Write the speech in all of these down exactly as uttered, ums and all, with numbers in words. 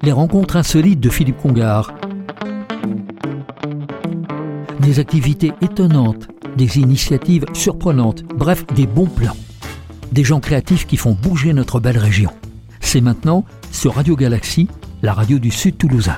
les rencontres insolites de Philippe Congar. Des activités étonnantes, des initiatives surprenantes, bref, des bons plans. Des gens créatifs qui font bouger notre belle région. C'est maintenant sur Radio Galaxie, la radio du Sud toulousain.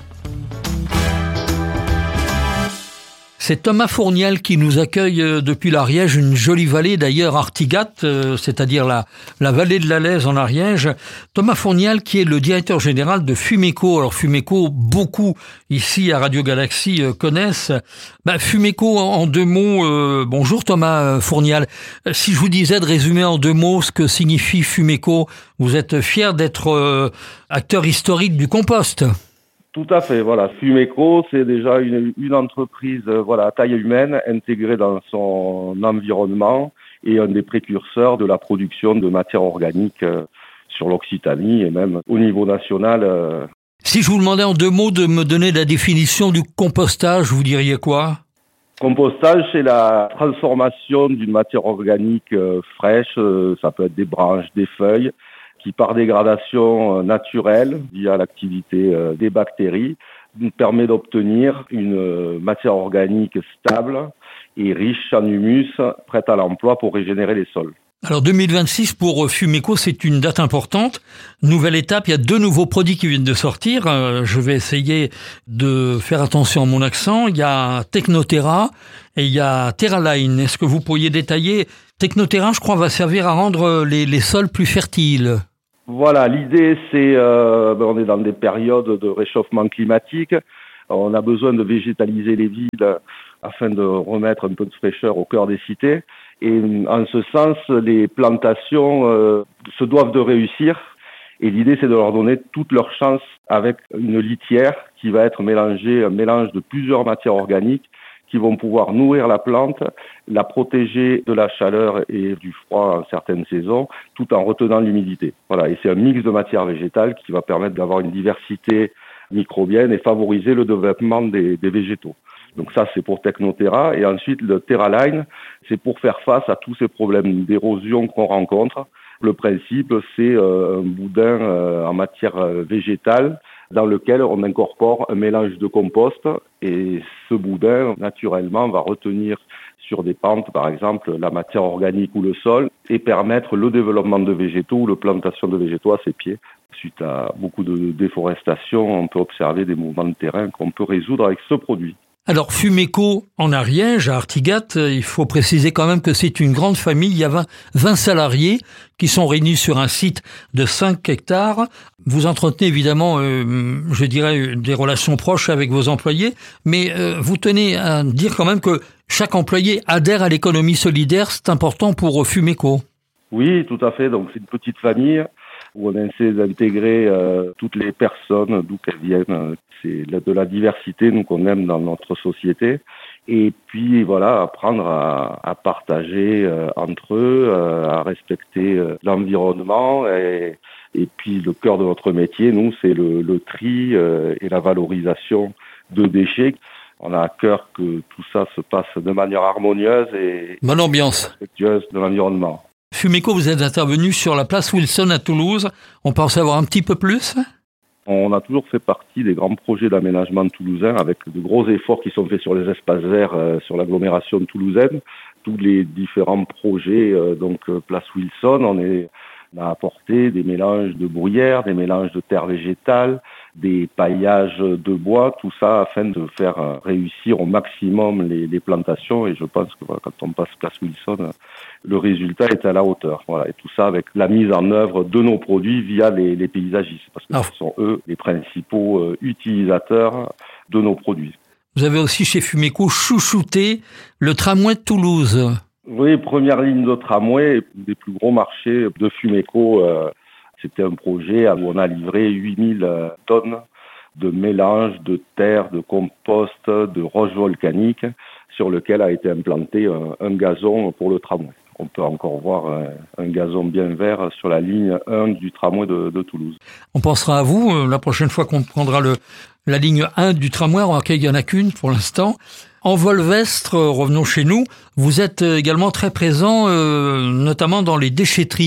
C'est Thomas Fourniel qui nous accueille depuis l'Ariège, une jolie vallée d'ailleurs, Artigat, euh, c'est-à-dire la, la vallée de l'Alaise en Ariège. Thomas Fourniel qui est le directeur général de Fumeco. Alors Fumeco, beaucoup ici à Radio Galaxie euh, connaissent. Ben, Fumeco, en, en deux mots, euh, bonjour Thomas Fourniel. Si je vous disais de résumer en deux mots ce que signifie Fumeco, vous êtes fier d'être euh, acteur historique du compost. Tout à fait, voilà. Fumeco, c'est déjà une, une entreprise euh, voilà, à taille humaine, intégrée dans son environnement et un des précurseurs de la production de matières organiques euh, sur l'Occitanie et même au niveau national. Euh. Si je vous demandais en deux mots de me donner la définition du compostage, vous diriez quoi ? Compostage, c'est la transformation d'une matière organique euh, fraîche, euh, ça peut être des branches, des feuilles, qui par dégradation naturelle, via l'activité des bactéries, nous permet d'obtenir une matière organique stable et riche en humus, prête à l'emploi pour régénérer les sols. Alors deux mille vingt-six pour Fumeco, c'est une date importante. Nouvelle étape, il y a deux nouveaux produits qui viennent de sortir. Je vais essayer de faire attention à mon accent. Il y a Technoterra et il y a TerraLine. Est-ce que vous pourriez détailler ? Technoterra, je crois, va servir à rendre les, les sols plus fertiles. Voilà, l'idée c'est, euh, ben on est dans des périodes de réchauffement climatique, on a besoin de végétaliser les villes afin de remettre un peu de fraîcheur au cœur des cités, et en ce sens, les plantations euh, se doivent de réussir, et l'idée c'est de leur donner toutes leurs chances avec une litière qui va être mélangée, un mélange de plusieurs matières organiques, qui vont pouvoir nourrir la plante, la protéger de la chaleur et du froid en certaines saisons, tout en retenant l'humidité. Voilà, et c'est un mix de matières végétales qui va permettre d'avoir une diversité microbienne et favoriser le développement des, des végétaux. Donc ça, c'est pour Technoterra. Et ensuite, le TerraLine, c'est pour faire face à tous ces problèmes d'érosion qu'on rencontre. Le principe, c'est euh, un boudin euh, en matière euh, végétale dans lequel on incorpore un mélange de compost, et ce boudin, naturellement, va retenir sur des pentes, par exemple, la matière organique ou le sol, et permettre le développement de végétaux ou la plantation de végétaux à ses pieds. Suite à beaucoup de déforestation, on peut observer des mouvements de terrain qu'on peut résoudre avec ce produit. Alors Fumeco en Ariège, à Artigat, il faut préciser quand même que c'est une grande famille. Il y a vingt, vingt salariés qui sont réunis sur un site de cinq hectares. Vous entretenez évidemment, euh, je dirais, des relations proches avec vos employés, mais euh, vous tenez à dire quand même que chaque employé adhère à l'économie solidaire. C'est important pour Fumeco. Oui, tout à fait. Donc c'est une petite famille où on essaie d'intégrer euh, toutes les personnes, d'où qu'elles viennent. C'est de la diversité, nous, qu'on aime dans notre société. Et puis, voilà, apprendre à, à partager euh, entre eux, euh, à respecter euh, l'environnement. Et, et puis, le cœur de notre métier, nous, c'est le, le tri euh, et la valorisation de déchets. On a à cœur que tout ça se passe de manière harmonieuse et bonne ambiance, respectueuse de l'environnement. Fumeco, vous êtes intervenu sur la place Wilson à Toulouse. On peut en savoir un petit peu plus ? On a toujours fait partie des grands projets d'aménagement toulousain avec de gros efforts qui sont faits sur les espaces verts, euh, sur l'agglomération toulousaine. Tous les différents projets, euh, donc euh, place Wilson, on, est, on a apporté des mélanges de bruyère, des mélanges de terre végétale, des paillages de bois, tout ça afin de faire euh, réussir au maximum les, les plantations. Et je pense que voilà, quand on passe place Wilson, le résultat est à la hauteur. Voilà, et tout ça avec la mise en œuvre de nos produits via les, les paysagistes, parce que ah. ce sont eux les principaux euh, utilisateurs de nos produits. Vous avez aussi chez Fumeco chouchouté le tramway de Toulouse. Oui, première ligne de tramway, des plus gros marchés de Fumeco. Euh, c'était un projet où on a livré huit mille tonnes de mélange de terre, de compost, de roches volcaniques, sur lequel a été implanté un, un gazon pour le tramway. On peut encore voir un, un gazon bien vert sur la ligne un du tramway de, de Toulouse. On pensera à vous euh, la prochaine fois qu'on prendra le, la ligne un du tramway, alors qu'il n'y en a qu'une pour l'instant. En Volvestre, revenons chez nous, vous êtes également très présent, euh, notamment dans les déchetteries.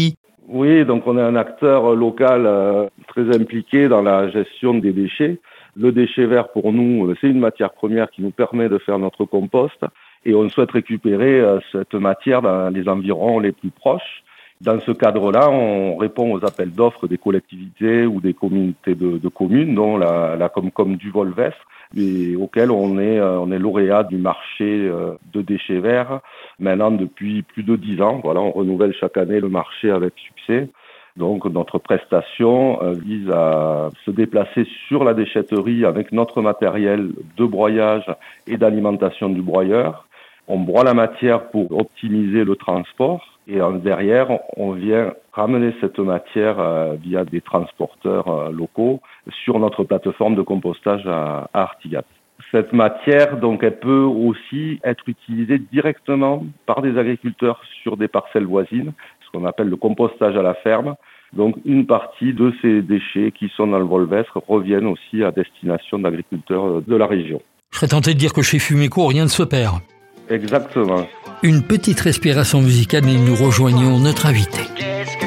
Oui, donc on est un acteur local euh, très impliqué dans la gestion des déchets. Le déchet vert, pour nous, c'est une matière première qui nous permet de faire notre compost et on souhaite récupérer euh, cette matière dans les environs les plus proches. Dans ce cadre-là, on répond aux appels d'offres des collectivités ou des communautés de, de communes, dont la, la Comcom du Volvestre, et auquel on est, euh, on est lauréat du marché euh, de déchets verts maintenant depuis plus de dix ans. Voilà, on renouvelle chaque année le marché avec succès. Donc notre prestation euh, vise à se déplacer sur la déchetterie avec notre matériel de broyage et d'alimentation du broyeur. On broie la matière pour optimiser le transport et euh, derrière on vient ramener cette matière euh, via des transporteurs euh, locaux sur notre plateforme de compostage à, à Artigat. Cette matière, donc, elle peut aussi être utilisée directement par des agriculteurs sur des parcelles voisines, ce qu'on appelle le compostage à la ferme. Donc, une partie de ces déchets qui sont dans le Volvestre reviennent aussi à destination d'agriculteurs de la région. Je serais tenté de dire que chez Fumeco, rien ne se perd. Exactement. Une petite respiration musicale et nous rejoignons notre invité.